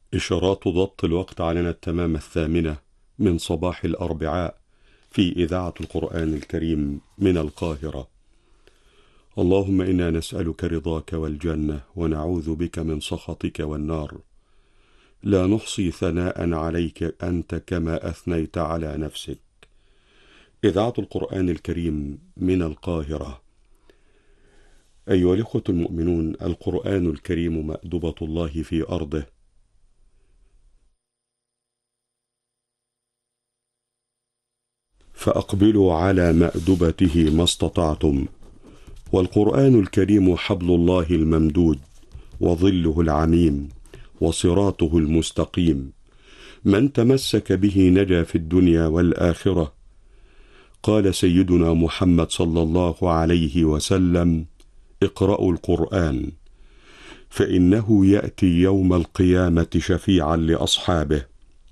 إشارات ضبط الوقت علينا التمام 8 من صباح الأربعاء في إذاعة القرآن الكريم من القاهرة. اللهم إنا نسألك رضاك والجنة ونعوذ بك من سخطك والنار. لا نحصي ثناء عليك أنت كما أثنيت على نفسك. إذاعة القرآن الكريم من القاهرة. أيها الإخوة المؤمنون، القرآن الكريم مأدبة الله في أرضه، فأقبلوا على مأدبته ما استطعتم. والقرآن الكريم حبل الله الممدود وظله العميم وصراطه المستقيم، من تمسك به نجا في الدنيا والآخرة. قال سيدنا محمد صلى الله عليه وسلم: اقرأوا القرآن فإنه يأتي يوم القيامة شفيعا لأصحابه.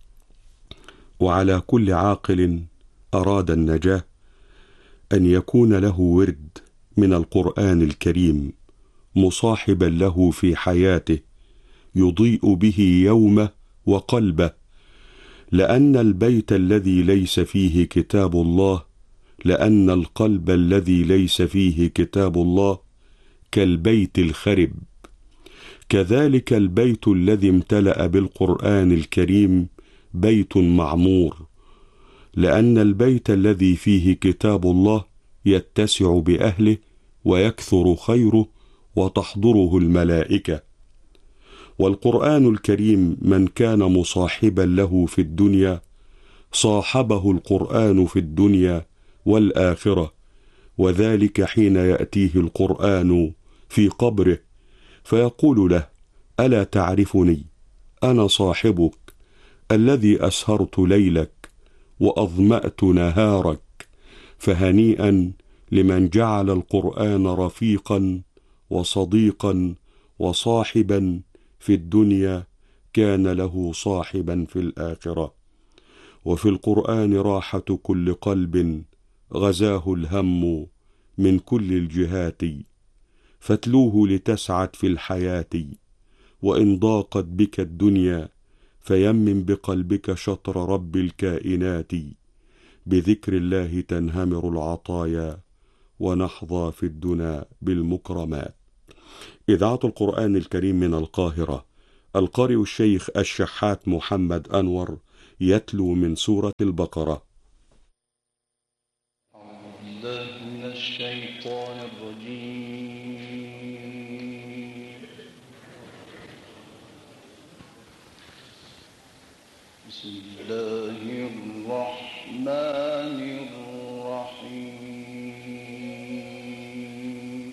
وعلى كل عاقل أراد النجاة أن يكون له ورد من القرآن الكريم مصاحبا له في حياته، يضيء به يومه وقلبه، لأن البيت الذي ليس فيه كتاب الله، لأن القلب الذي ليس فيه كتاب الله كالبيت الخرب. كذلك البيت الذي امتلأ بالقرآن الكريم بيت معمور، لأن البيت الذي فيه كتاب الله يتسع بأهله ويكثر خيره وتحضره الملائكة. والقرآن الكريم من كان مصاحبا له في الدنيا صاحبه القرآن في الدنيا والآخرة، وذلك حين يأتيه القرآن في قبره فيقول له: ألا تعرفني؟ أنا صاحبك الذي أسهرت ليلك وأظمأت نهارك. فهنيئا لمن جعل القرآن رفيقا وصديقا وصاحبا في الدنيا، كان له صاحبا في الآخرة. وفي القرآن راحة كل قلب غزاه الهم من كل الجهات، فاتلوه لتسعد في الحياة. وإن ضاقت بك الدنيا فيمن بقلبك شطر رب الكائنات. بذكر الله تنهمر العطايا ونحظى في الدنا بالمكرمات. إذاعة القرآن الكريم من القاهرة. القارئ الشيخ الشحات محمد أنور يتلو من سورة البقرة. أعوذ بالله من الشيطان الرجيم. بسم الله الرحمن الرحيم.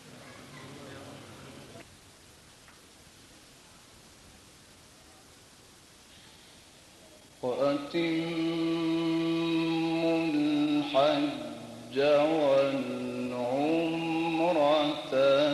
وأتموا الحج والعمرة